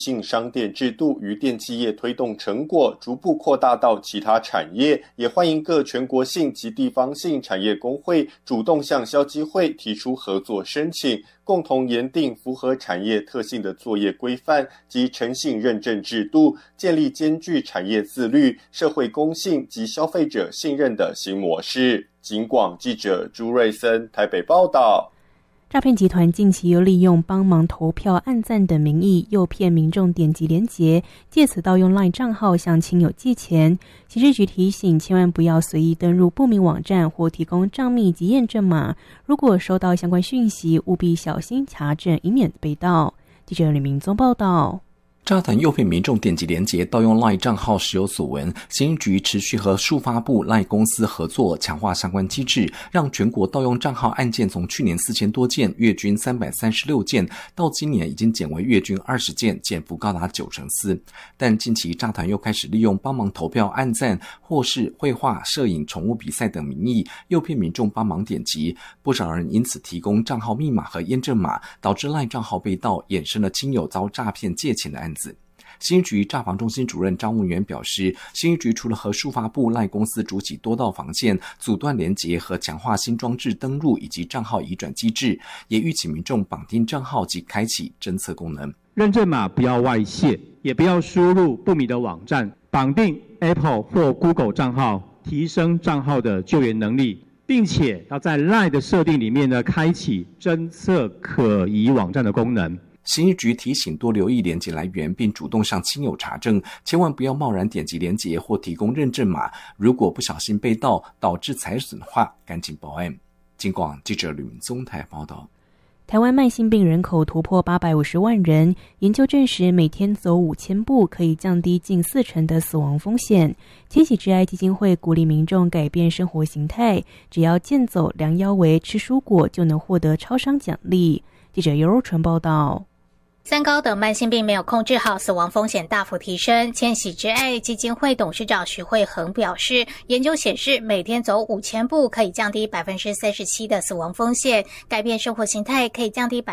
性商店制度与电企业推动成果逐步扩大到其他产业，也欢迎各全国性及地方性产业工会主动向消基会提出合作申请，共同研定符合产业特性的作业规范及诚信认证制度，建立兼具产业自律、社会公信及消费者信任的新模式。警广记者朱瑞森台北报道。 诈骗集团近期又利用帮忙投票、按赞等名义，诱骗民众点击连结，借此盗用 LINE 账号向亲友寄钱。刑事局提醒，千万不要随意登入不明网站或提供账密及验证码。如果收到相关讯息，务必小心查证，以免被盗。记者吕明宗报道。 诈团诱骗民众点击连结，盗用 LINE 账号时有所闻，刑警局持续和数发部 LINE 公司合作，强化相关机制，让全国盗用账号案件从去年4000多件，月均336件，到今年已经减为月均20件，减幅高达94%。但近期诈团又开始利用帮忙投票、按赞或是绘画、摄影、宠物比赛等名义，诱骗民众帮忙点击，不少人因此提供账号密码和验证码，导致 LINE 账号被盗，衍生了亲友遭诈骗借钱的案子。刑事局诈防中心主任张文元表示，刑事局除了和数发部 LINE 公司筑起多道防线，阻断连结和强化新装置登入以及账号移转机制，也预请民众绑定账号及开启侦测功能。 认证码不要外泄，也不要输入不明的网站，绑定 Apple 或 Google 账号，提升账号的救援能力，并且要在 LINE 的设定里面呢，开启侦测可疑网站的功能。 刑事局提醒多留意连结来源，并主动向亲友查证，千万不要贸然点击连结或提供认证码，如果不小心被盗导致财损的话，赶紧报案。警广记者吕明宗台报道。 台湾慢性病人口突破850万人，研究证实每天走5000步可以降低近40%的死亡风险。千禧之爱基金会鼓励民众改变生活形态，只要健走、量腰围、吃蔬果就能获得超商奖励。记者尤若纯报道。 三高等慢性病没有控制好，死亡风险大幅提升。千禧之爱基金会董事长徐慧恒表示，研究显示每天走5000步可以降低37%的死亡风险，改变生活形态可以降低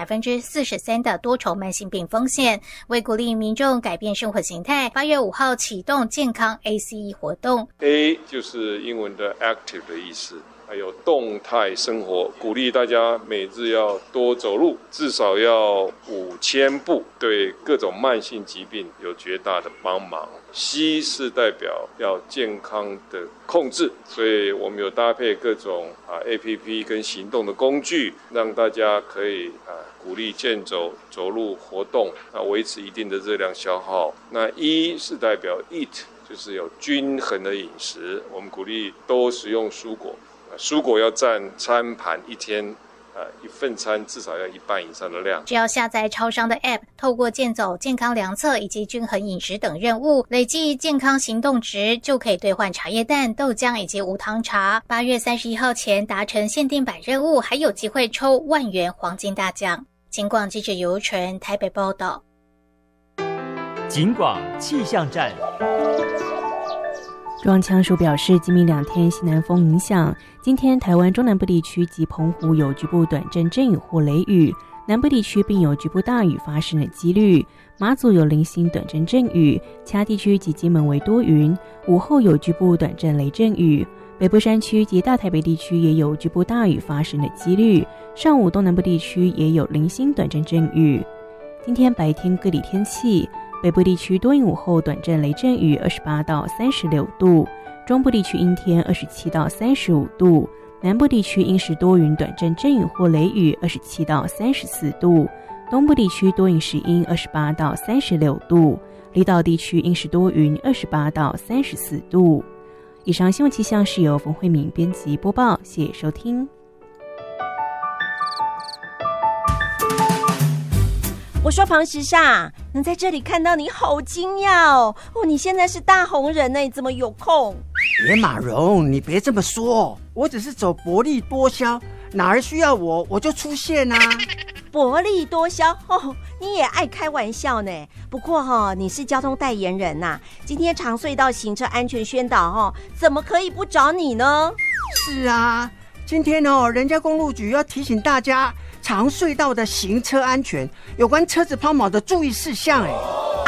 43%的多重慢性病风险。为鼓励民众改变生活形态，8月5号启动健康 ACE 活动。 A 就是英文的 active 的意思，还有动态生活，鼓励大家每日要多走路，至少要5000步，对各种慢性疾病有绝大的帮忙。C 是代表要健康的控制，所以我们有搭配各种APP 跟行动的工具，让大家可以鼓励健走、走路活动，维持一定的热量消耗。那 E 是代表 eat， 就是有均衡的饮食，我们鼓励多食用蔬果。蔬果要占餐盘一天一份餐至少要1半以上的量。 只要下载超商的 App， 透过健走、健康量测以及均衡饮食等任务，累计健康行动值，就可以兑换茶叶蛋、豆浆以及无糖茶。8月31号前达成限定版任务，还有机会抽10000元黄金大奖。警广记者尤纯台北报道。 警广气象站。 中央气象署表示，今明2天西南风影响，今天台湾中南部地区及澎湖有局部短阵阵雨或雷雨，南部地区并有局部大雨发生的几率，马祖有零星短阵阵雨，其他地区及金门为多云，午后有局部短阵雷阵雨，北部山区及大台北地区也有局部大雨发生的几率，上午东南部地区也有零星短阵阵雨。今天白天各地天气，北部地区多云，午后短阵雷阵雨28到36度，中部地区阴天27到35度，南部地区阴时多云，短阵阵雨或雷雨27到34度，东部地区多云时阴28到36度，离岛地区阴时多云28到34度。以上新闻气象是由冯慧敏编辑播报，谢谢收听。 我说庞时尚，能在这里看到你好惊讶哦！你现在是大红人呢，你怎么有空？ 马蓉，你别这么说，我只是走薄利多销，哪儿需要我就出现啊。 薄利多销你也爱开玩笑呢。不过你是交通代言人呐，今天长隧道行车安全宣导怎么可以不找你呢？ 是啊，今天人家公路局要提醒大家长隧道的行车安全，有关车子抛锚的注意事项。